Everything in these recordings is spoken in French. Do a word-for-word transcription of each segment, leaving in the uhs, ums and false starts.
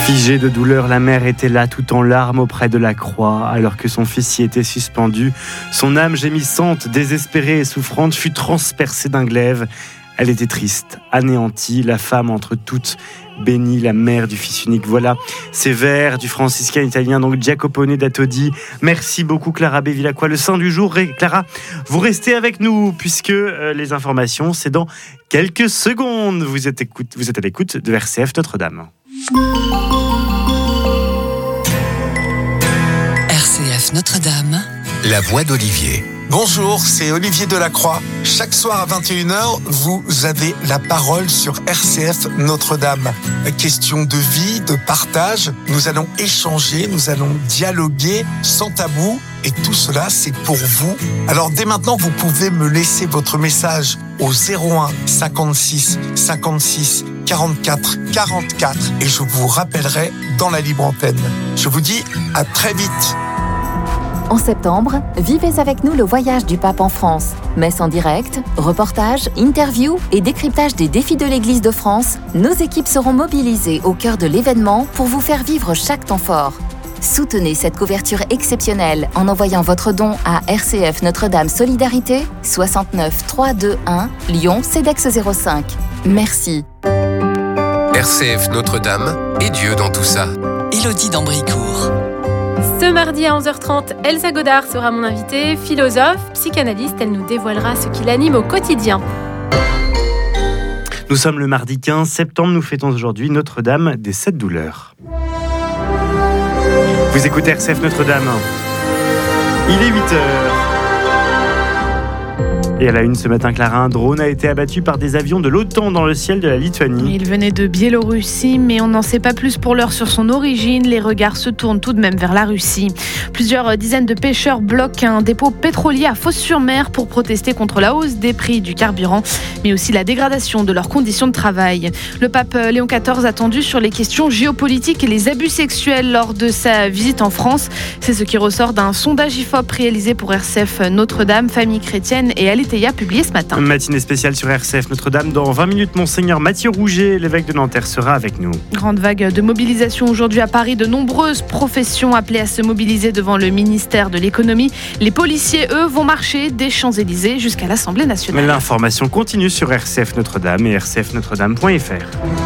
Figée de douleur, la mère était là tout en larmes auprès de la croix, alors que son fils y était suspendu. Son âme gémissante, désespérée et souffrante, fut transpercée d'un glaive. Elle était triste, anéantie, la femme entre toutes, bénie, la mère du fils unique. Voilà ces vers du franciscain italien, donc Giacopone da Todi. Merci beaucoup Clara Bevilacqua. Le saint du jour, Clara, vous restez avec nous, puisque euh, les informations, c'est dans quelques secondes. Vous êtes, écoute, vous êtes à l'écoute de R C F Notre-Dame. R C F Notre-Dame, la voix d'Olivier. Bonjour, c'est Olivier Delacroix. Chaque soir à vingt et une heures, vous avez la parole sur R C F Notre-Dame. Question de vie, de partage. Nous allons échanger, nous allons dialoguer sans tabou. Et tout cela, c'est pour vous. Alors dès maintenant, vous pouvez me laisser votre message au zéro un cinquante-six cinquante-six quarante-quatre quarante-quatre et je vous rappellerai dans la libre antenne. Je vous dis à très vite. En septembre, vivez avec nous le voyage du pape en France. Messe en direct, reportages, interviews et décryptage des défis de l'Église de France, nos équipes seront mobilisées au cœur de l'événement pour vous faire vivre chaque temps fort. Soutenez cette couverture exceptionnelle en envoyant votre don à R C F Notre-Dame Solidarité, soixante-neuf trois deux un, Lyon, CEDEX zéro cinq. Merci. R C F Notre-Dame et Dieu dans tout ça. Élodie d'Ambricourt. Ce mardi à onze heures trente, Elsa Godard sera mon invitée, philosophe, psychanalyste. Elle nous dévoilera ce qui l'anime au quotidien. Nous sommes le mardi quinze septembre, nous fêtons aujourd'hui Notre-Dame des Sept Douleurs. Vous écoutez R C F Notre-Dame. Il est huit heures. Et à la une ce matin, Clara, un drone a été abattu par des avions de l'OTAN dans le ciel de la Lituanie. Il venait de Biélorussie, mais on n'en sait pas plus pour l'heure sur son origine. Les regards se tournent tout de même vers la Russie. Plusieurs dizaines de pêcheurs bloquent un dépôt pétrolier à Fos-sur-Mer pour protester contre la hausse des prix du carburant, mais aussi la dégradation de leurs conditions de travail. Le pape Léon quatorze attendu sur les questions géopolitiques et les abus sexuels lors de sa visite en France. C'est ce qui ressort d'un sondage I F O P réalisé pour R C F Notre-Dame, Famille chrétienne et Aletheia, publié ce matin. Une matinée spéciale sur R C F Notre-Dame. Dans vingt minutes, Monseigneur Mathieu Rouget, l'évêque de Nanterre, sera avec nous. Grande vague de mobilisation aujourd'hui à Paris. De nombreuses professions appelées à se mobiliser devant le ministère de l'économie. Les policiers, eux, vont marcher des Champs-Élysées jusqu'à l'Assemblée nationale. Mais l'information continue sur R C F Notre-Dame et r c f notre dame point f r.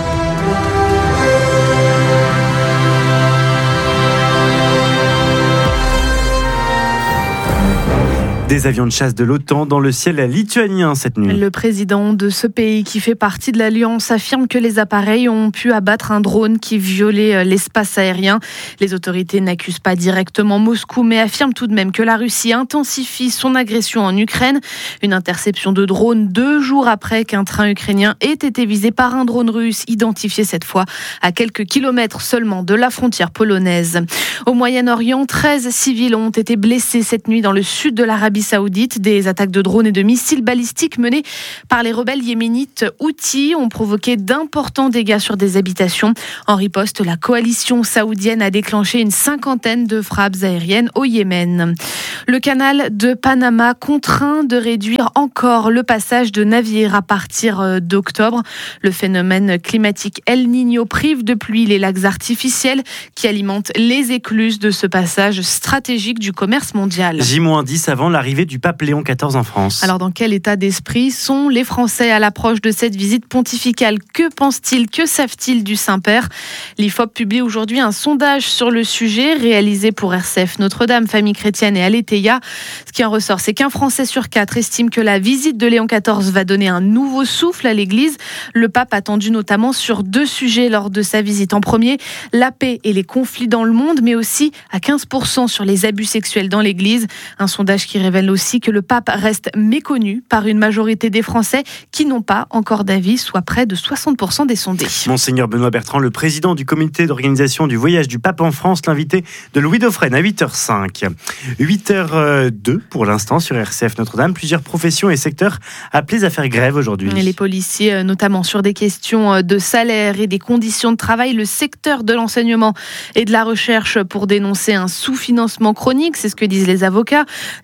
Des avions de chasse de l'OTAN dans le ciel lituanien cette nuit. Le président de ce pays qui fait partie de l'Alliance affirme que les appareils ont pu abattre un drone qui violait l'espace aérien. Les autorités n'accusent pas directement Moscou, mais affirment tout de même que la Russie intensifie son agression en Ukraine. Une interception de drone deux jours après qu'un train ukrainien ait été visé par un drone russe, identifié cette fois à quelques kilomètres seulement de la frontière polonaise. Au Moyen-Orient, treize civils ont été blessés cette nuit dans le sud de l'Arabie Saoudite. Des attaques de drones et de missiles balistiques menées par les rebelles yéménites Houthis ont provoqué d'importants dégâts sur des habitations. En riposte, la coalition saoudienne a déclenché une cinquantaine de frappes aériennes au Yémen. Le canal de Panama contraint de réduire encore le passage de navires à partir d'octobre. Le phénomène climatique El Niño prive de pluie les lacs artificiels qui alimentent les écluses de ce passage stratégique du commerce mondial. J dix avant l'arrivée du pape Léon quatorze en France. Alors dans quel état d'esprit sont les Français à l'approche de cette visite pontificale ? Que pensent-ils ? Que savent-ils du Saint-Père ? L'I F O P publie aujourd'hui un sondage sur le sujet réalisé pour R C F Notre-Dame, Famille chrétienne et Aletheia. Ce qui en ressort, c'est qu'un Français sur quatre estime que la visite de Léon quatorze va donner un nouveau souffle à l'Église. Le pape attendu notamment sur deux sujets lors de sa visite. En premier, la paix et les conflits dans le monde, mais aussi à quinze pour cent sur les abus sexuels dans l'Église. Un sondage qui révèle aussi que le pape reste méconnu par une majorité des Français qui n'ont pas encore d'avis, soit près de soixante pour cent des sondés. Monseigneur Benoît Bertrand, le président du comité d'organisation du voyage du pape en France, l'invité de Louis Dauphren à huit heures cinq. huit heures deux pour l'instant sur R C F Notre-Dame. Plusieurs professions et secteurs appelés à faire grève aujourd'hui. Et les policiers, notamment sur des questions de salaire et des conditions de travail, le secteur de l'enseignement et de la recherche pour dénoncer un sous-financement chronique, c'est ce que disent les avocats. Les électriciens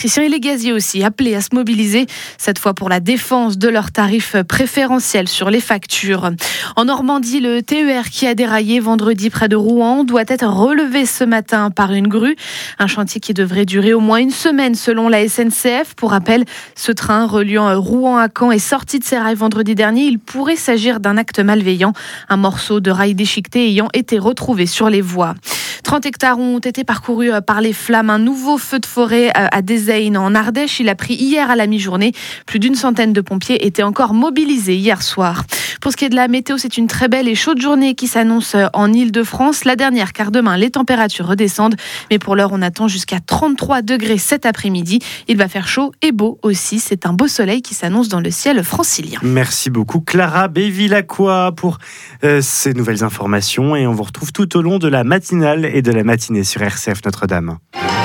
électriciens et les gaziers aussi appelés à se mobiliser, cette fois pour la défense de leurs tarifs préférentiels sur les factures. En Normandie, le T E R qui a déraillé vendredi près de Rouen doit être relevé ce matin par une grue. Un chantier qui devrait durer au moins une semaine selon la S N C F. Pour rappel, ce train reliant Rouen à Caen est sorti de ses rails vendredi dernier. Il pourrait s'agir d'un acte malveillant, un morceau de rail déchiqueté ayant été retrouvé sur les voies. trente hectares ont été parcourus par les flammes. Un nouveau feu de forêt à Dézaine en Ardèche. Il a pris hier à la mi-journée. Plus d'une centaine de pompiers étaient encore mobilisés hier soir. Pour ce qui est de la météo, c'est une très belle et chaude journée qui s'annonce en Île-de-France. La dernière, car demain, les températures redescendent. Mais pour l'heure, on attend jusqu'à trente-trois degrés cet après-midi. Il va faire chaud et beau aussi. C'est un beau soleil qui s'annonce dans le ciel francilien. Merci beaucoup Clara Bevilacqua pour euh, ces nouvelles informations. Et on vous retrouve tout au long de la matinale et de la matinée sur R C F Notre-Dame.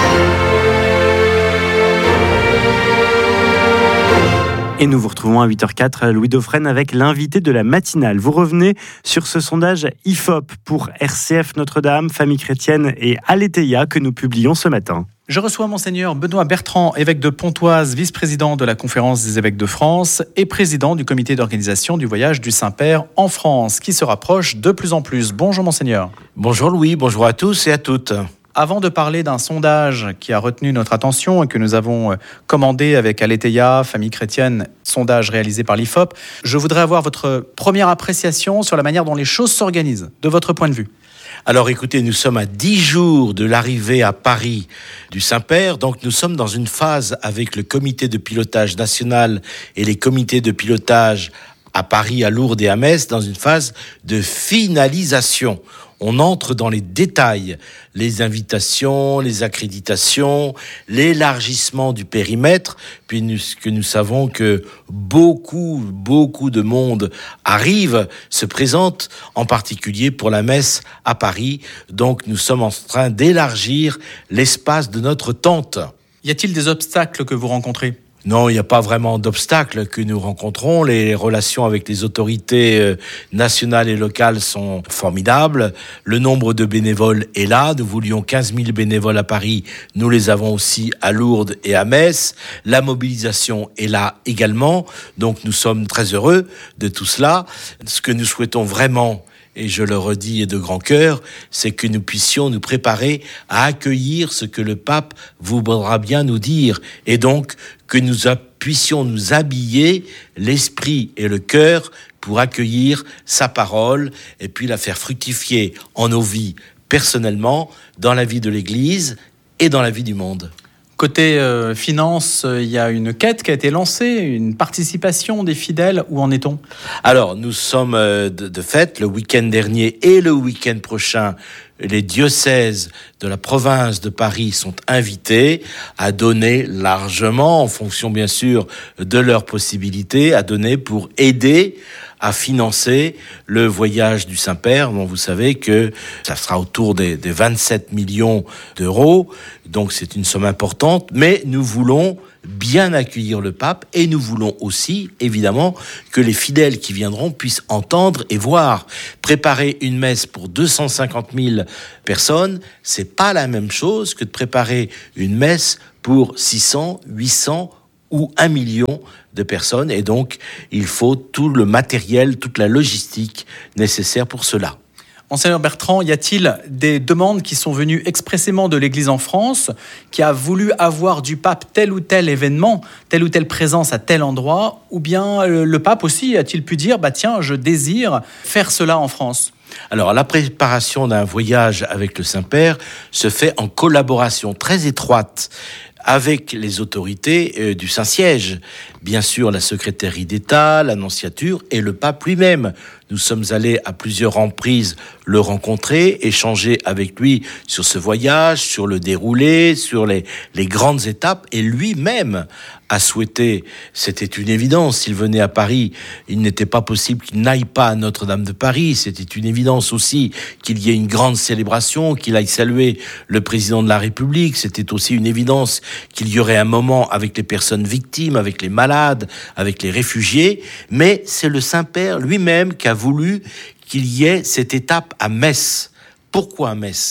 Et nous vous retrouvons à huit heures quatre, Louis Dauphren, avec l'invité de la matinale. Vous revenez sur ce sondage I F O P pour R C F Notre-Dame, Famille Chrétienne et Aletheia que nous publions ce matin. Je reçois Monseigneur Benoît Bertrand, évêque de Pontoise, vice-président de la Conférence des évêques de France et président du comité d'organisation du voyage du Saint-Père en France, qui se rapproche de plus en plus. Bonjour Monseigneur. Bonjour Louis, bonjour à tous et à toutes. Avant de parler d'un sondage qui a retenu notre attention et que nous avons commandé avec Aletheia, Famille Chrétienne, sondage réalisé par l'I F O P, je voudrais avoir votre première appréciation sur la manière dont les choses s'organisent, de votre point de vue. Alors écoutez, nous sommes à dix jours de l'arrivée à Paris du Saint-Père, donc nous sommes dans une phase avec le comité de pilotage national et les comités de pilotage à Paris, à Lourdes et à Metz, dans une phase de finalisation. On entre dans les détails, les invitations, les accréditations, l'élargissement du périmètre, puis nous, que nous savons que beaucoup, beaucoup de monde arrive, se présente, en particulier pour la messe à Paris. Donc nous sommes en train d'élargir l'espace de notre tente. Y a-t-il des obstacles que vous rencontrez ? Non, il n'y a pas vraiment d'obstacles que nous rencontrons. Les relations avec les autorités nationales et locales sont formidables. Le nombre de bénévoles est là. Nous voulions quinze mille bénévoles à Paris. Nous les avons aussi à Lourdes et à Metz. La mobilisation est là également. Donc nous sommes très heureux de tout cela. Ce que nous souhaitons vraiment, et je le redis et de grand cœur, c'est que nous puissions nous préparer à accueillir ce que le pape voudra bien nous dire. Et donc, que nous puissions nous habiller l'esprit et le cœur pour accueillir sa parole et puis la faire fructifier en nos vies personnellement, dans la vie de l'Église et dans la vie du monde. Côté euh, finances, il euh, y a une quête qui a été lancée, une participation des fidèles. Où en est-on ? Alors, nous sommes euh, de, de fait, le week-end dernier et le week-end prochain, les diocèses de la province de Paris sont invités à donner largement, en fonction bien sûr de leurs possibilités, à donner pour aider à financer le voyage du Saint-Père. Bon, vous savez que ça sera autour des, des vingt-sept millions d'euros, donc c'est une somme importante, mais nous voulons bien accueillir le pape et nous voulons aussi, évidemment, que les fidèles qui viendront puissent entendre et voir. Préparer une messe pour deux cent cinquante mille personnes, c'est pas la même chose que de préparer une messe pour six cents, huit cents ou un million de personnes. Et donc, il faut tout le matériel, toute la logistique nécessaire pour cela. Monseigneur Bertrand, y a-t-il des demandes qui sont venues expressément de l'Église en France, qui a voulu avoir du pape tel ou tel événement, telle ou telle présence à tel endroit, ou bien le pape aussi a-t-il pu dire, bah tiens, je désire faire cela en France ? Alors, la préparation d'un voyage avec le Saint-Père se fait en collaboration très étroite avec les autorités euh, du Saint-Siège. Bien sûr, la secrétairie d'État, l'annonciature et le pape lui-même. Nous sommes allés à plusieurs reprises le rencontrer, échanger avec lui sur ce voyage, sur le déroulé, sur les, les grandes étapes. Et lui-même a souhaité, c'était une évidence, s'il venait à Paris, il n'était pas possible qu'il n'aille pas à Notre-Dame de Paris. C'était une évidence aussi qu'il y ait une grande célébration, qu'il aille saluer le président de la République. C'était aussi une évidence qu'il y aurait un moment avec les personnes victimes, avec les malades, avec les réfugiés. Mais c'est le Saint-Père lui-même qui a voulu qu'il y ait cette étape à Metz. Pourquoi à Metz ?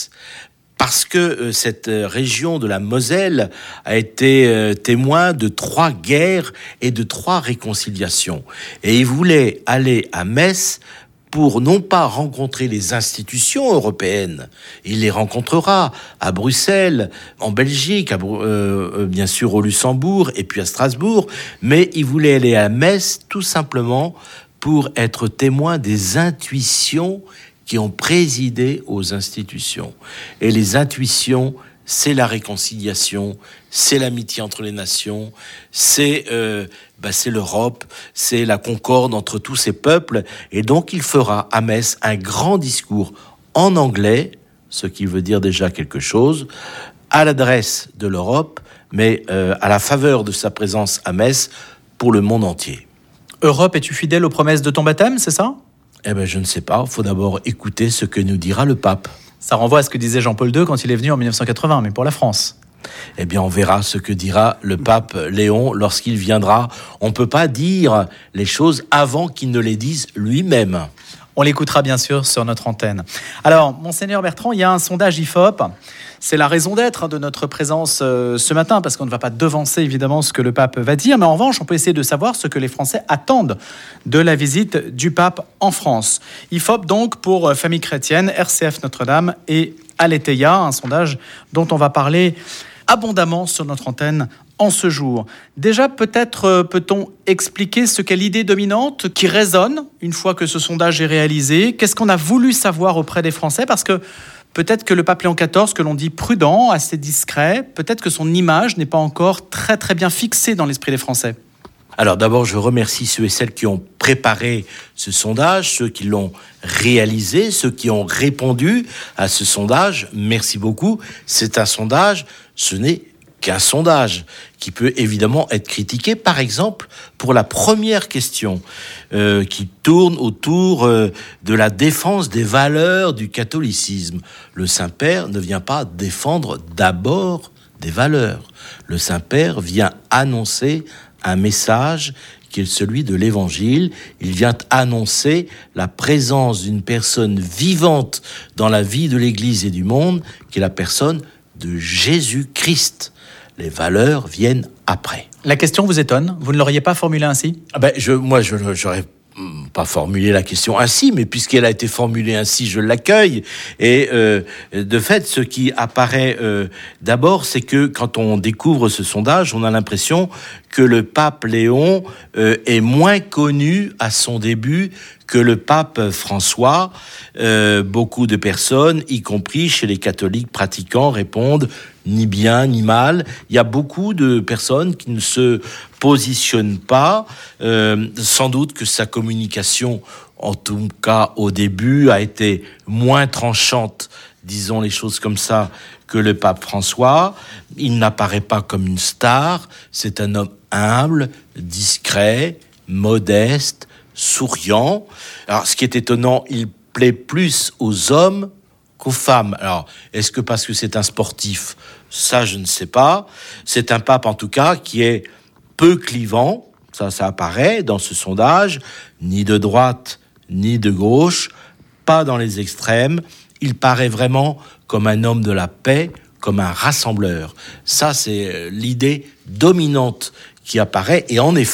parce que euh, cette euh, région de la Moselle a été euh, témoin de trois guerres et de trois réconciliations. Et il voulait aller à Metz pour non pas rencontrer les institutions européennes, il les rencontrera à Bruxelles, en Belgique, à, euh, bien sûr au Luxembourg et puis à Strasbourg, mais il voulait aller à Metz tout simplement pour être témoin des intuitions qui ont présidé aux institutions. Et les intuitions, c'est la réconciliation, c'est l'amitié entre les nations, c'est, euh, bah c'est l'Europe, c'est la concorde entre tous ces peuples. Et donc, il fera à Metz un grand discours en anglais, ce qui veut dire déjà quelque chose, à l'adresse de l'Europe, mais euh, à la faveur de sa présence à Metz pour le monde entier. Europe, es-tu fidèle aux promesses de ton baptême, c'est ça ? Eh bien, je ne sais pas. Il faut d'abord écouter ce que nous dira le pape. Ça renvoie à ce que disait Jean-Paul deux quand il est venu en dix-neuf cent quatre-vingts, mais pour la France. Eh bien, on verra ce que dira le pape Léon lorsqu'il viendra. On ne peut pas dire les choses avant qu'il ne les dise lui-même. On l'écoutera bien sûr sur notre antenne. Alors, Monseigneur Bertrand, il y a un sondage I F O P. C'est la raison d'être de notre présence ce matin, parce qu'on ne va pas devancer évidemment ce que le pape va dire, mais en revanche, on peut essayer de savoir ce que les Français attendent de la visite du pape en France. I F O P donc pour Famille Chrétienne, R C F Notre-Dame et Aletheia, un sondage dont on va parler abondamment sur notre antenne en ce jour. Déjà, peut-être peut-on expliquer ce qu'est l'idée dominante qui résonne une fois que ce sondage est réalisé. Qu'est-ce qu'on a voulu savoir auprès des Français ? Parce que peut-être que le pape Léon quatorze, que l'on dit prudent, assez discret, peut-être que son image n'est pas encore très très bien fixée dans l'esprit des Français. Alors d'abord, je remercie ceux et celles qui ont préparé ce sondage, ceux qui l'ont réalisé, ceux qui ont répondu à ce sondage. Merci beaucoup. C'est un sondage, ce n'est qu'un sondage qui peut évidemment être critiqué, par exemple, pour la première question euh, qui tourne autour euh, de la défense des valeurs du catholicisme. Le Saint-Père ne vient pas défendre d'abord des valeurs. Le Saint-Père vient annoncer un message qui est celui de l'Évangile. Il vient annoncer la présence d'une personne vivante dans la vie de l'Église et du monde, qui est la personne de Jésus-Christ. Les valeurs viennent après. La question vous étonne ? Vous ne l'auriez pas formulée ainsi ? Ah ben, je, moi, je n'aurais pas formulé la question ainsi, mais puisqu'elle a été formulée ainsi, je l'accueille. Et euh, de fait, ce qui apparaît euh, d'abord, c'est que quand on découvre ce sondage, on a l'impression que le pape Léon euh, est moins connu à son début que le pape François. Euh, beaucoup de personnes, y compris chez les catholiques pratiquants, répondent ni bien ni mal. Il y a beaucoup de personnes qui ne se positionnent pas. Euh, sans doute que sa communication, en tout cas au début, a été moins tranchante, disons les choses comme ça, que le pape François. Il n'apparaît pas comme une star. C'est un homme humble, discret, modeste, souriant. Alors, ce qui est étonnant, il plaît plus aux hommes qu'aux femmes. Alors, est-ce que parce que c'est un sportif ? Ça, je ne sais pas. C'est un pape, en tout cas, qui est peu clivant. Ça, ça apparaît dans ce sondage. Ni de droite, ni de gauche. Pas dans les extrêmes. Il paraît vraiment comme un homme de la paix, comme un rassembleur. Ça, c'est l'idée dominante qui apparaît. Et en effet,